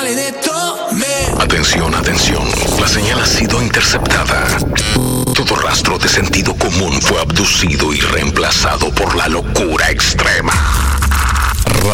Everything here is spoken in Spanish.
vale de todo, man. Atención, atención. La señal ha sido interceptada. Todo rastro de sentido común fue abducido y reemplazado por la locura extrema.